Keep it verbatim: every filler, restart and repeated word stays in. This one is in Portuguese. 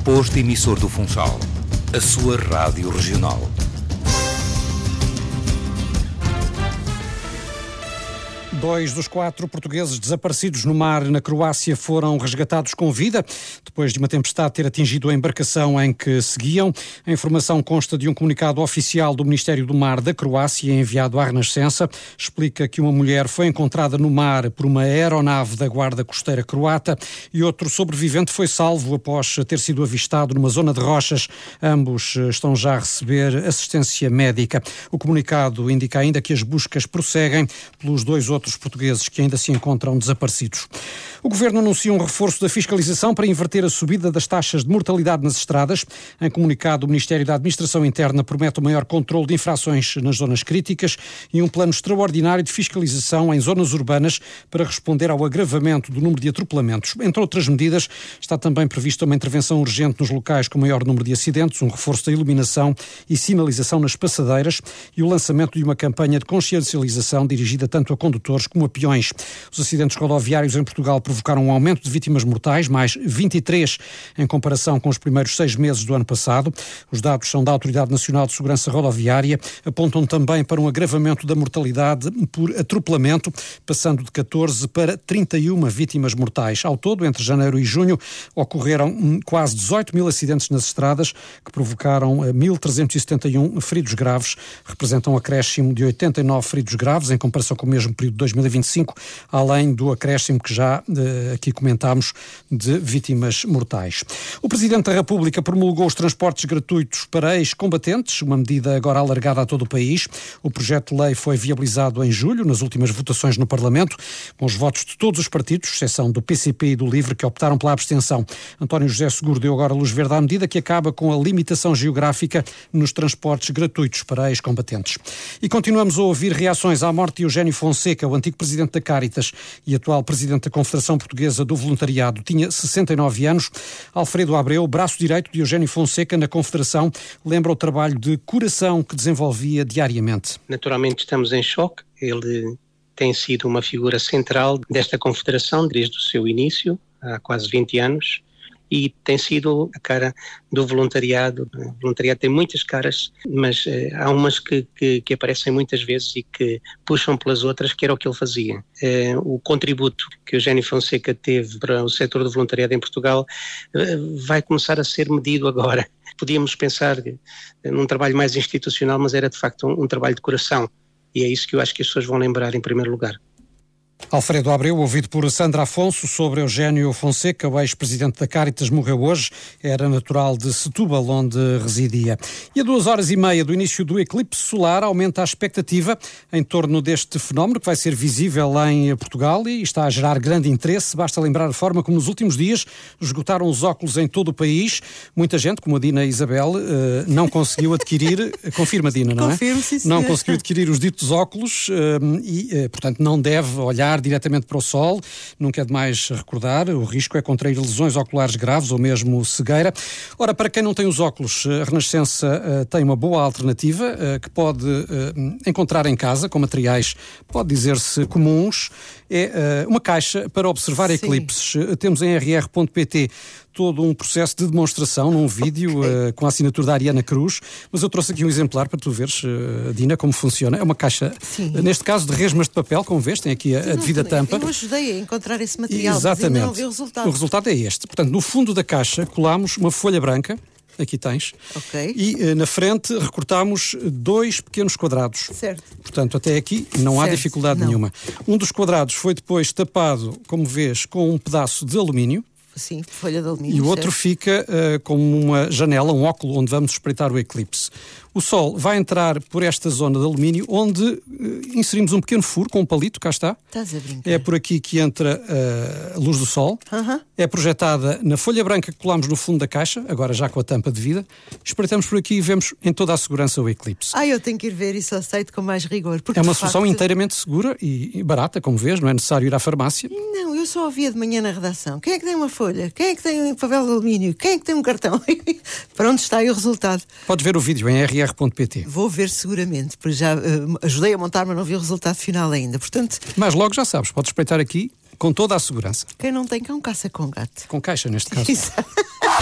Posto emissor do Funchal, a sua rádio regional. Dois dos quatro portugueses desaparecidos no mar na Croácia foram resgatados com vida, depois de uma tempestade ter atingido a embarcação em que seguiam. A informação consta de um comunicado oficial do Ministério do Mar da Croácia, enviado à Renascença. Explica que uma mulher foi encontrada no mar por uma aeronave da Guarda Costeira croata e outro sobrevivente foi salvo após ter sido avistado numa zona de rochas. Ambos estão já a receber assistência médica. O comunicado indica ainda que as buscas prosseguem pelos dois outros portugueses que ainda se encontram desaparecidos. O Governo anuncia um reforço da fiscalização para inverter a subida das taxas de mortalidade nas estradas. Em comunicado, o Ministério da Administração Interna promete o maior controle de infrações nas zonas críticas e um plano extraordinário de fiscalização em zonas urbanas para responder ao agravamento do número de atropelamentos. Entre outras medidas, está também prevista uma intervenção urgente nos locais com maior número de acidentes, um reforço da iluminação e sinalização nas passadeiras e o lançamento de uma campanha de consciencialização dirigida tanto a condutores como a peões. Os acidentes rodoviários em Portugal provocaram um aumento de vítimas mortais, mais vinte e três em comparação com os primeiros seis meses do ano passado. Os dados são da Autoridade Nacional de Segurança Rodoviária, apontam também para um agravamento da mortalidade por atropelamento, passando de catorze para trinta e uma vítimas mortais. Ao todo, entre janeiro e junho, ocorreram quase dezoito mil acidentes nas estradas, que provocaram mil trezentos e setenta e um feridos graves, representam um acréscimo de oitenta e nove feridos graves em comparação com o mesmo período de dois mil e vinte e cinco, além do acréscimo que já eh, aqui comentámos de vítimas mortais. O Presidente da República promulgou os transportes gratuitos para ex-combatentes, uma medida agora alargada a todo o país. O projeto de lei foi viabilizado em julho, nas últimas votações no Parlamento, com os votos de todos os partidos, exceção do P C P e do LIVRE, que optaram pela abstenção. António José Seguro deu agora luz verde à medida, que acaba com a limitação geográfica nos transportes gratuitos para ex-combatentes. E continuamos a ouvir reações à morte de Eugénio Fonseca, o antigo presidente da Cáritas e atual presidente da Confederação Portuguesa do Voluntariado. Tinha sessenta e nove anos. Alfredo Abreu, braço direito de Eugénio Fonseca na Confederação, lembra o trabalho de coração que desenvolvia diariamente. Naturalmente estamos em choque. Ele tem sido uma figura central desta Confederação desde o seu início, há quase vinte anos. E tem sido a cara do voluntariado. O voluntariado tem muitas caras, mas eh, há umas que, que, que aparecem muitas vezes e que puxam pelas outras, que era o que ele fazia. Eh, o contributo que Eugénio Fonseca teve para o setor do voluntariado em Portugal eh, vai começar a ser medido agora. Podíamos pensar num trabalho mais institucional, mas era de facto um, um trabalho de coração. E é isso que eu acho que as pessoas vão lembrar em primeiro lugar. Alfredo Abreu, ouvido por Sandra Afonso, sobre Eugénio Fonseca, o ex-presidente da Cáritas, morreu hoje. Era natural de Setúbal, onde residia. E a duas horas e meia do início do eclipse solar aumenta a expectativa em torno deste fenómeno, que vai ser visível em Portugal e está a gerar grande interesse. Basta lembrar a forma como nos últimos dias esgotaram os óculos em todo o país. Muita gente, como a Dina Isabel, não conseguiu adquirir, confirma Dina, não é? Confirmo, sim, sim. Não conseguiu adquirir os ditos óculos e, portanto, não deve olhar diretamente para o sol. Nunca é demais recordar, o risco é contrair lesões oculares graves ou mesmo cegueira. Ora, para quem não tem os óculos, a Renascença uh, tem uma boa alternativa uh, que pode uh, encontrar em casa, com materiais, pode dizer-se, comuns. É uh, uma caixa para observar Sim. eclipses. Uh, temos em r r ponto p t todo um processo de demonstração num vídeo okay. uh, com a assinatura da Ariana Cruz, mas eu trouxe aqui um exemplar para tu veres, uh, Dina, como funciona. É uma caixa, uh, neste caso, de resmas de papel, como vês, tem aqui a, a devida tampa. Eu ajudei a encontrar esse material, Exatamente. mas ainda não vi o resultado. O resultado é este. Portanto, no fundo da caixa colámos uma folha branca, aqui tens, okay. e uh, na frente recortámos dois pequenos quadrados. Certo. Portanto, até aqui não certo. há dificuldade não. nenhuma. Um dos quadrados foi depois tapado, como vês, com um pedaço de alumínio. Sim, folha de alumínio. E o outro certo. fica uh, como uma janela, um óculo, onde vamos espreitar o eclipse. O sol vai entrar por esta zona de alumínio, onde uh, inserimos um pequeno furo com um palito, cá está. Estás a brincar. É por aqui que entra uh, a luz do sol. Uh-huh. É projetada na folha branca que colamos no fundo da caixa, agora já com a tampa devida. Espreitamos por aqui e vemos em toda a segurança o eclipse. Ah, eu tenho que ir ver isso, aceito com mais rigor. Porque é uma solução facto... inteiramente segura e, e barata, como vês, não é necessário ir à farmácia. Não, eu só ouvia de manhã na redação. Quem é que tem uma folha? Quem é que tem um papel de alumínio? Quem é que tem um cartão? Para onde está aí o resultado? Podes ver o vídeo em r r ponto p t. Vou ver seguramente, porque já uh, ajudei a montar, mas não vi o resultado final ainda. Portanto... Mas logo já sabes, podes espreitar aqui com toda a segurança. Quem não tem cão caça com gato. Com caixa, neste caso. Exato.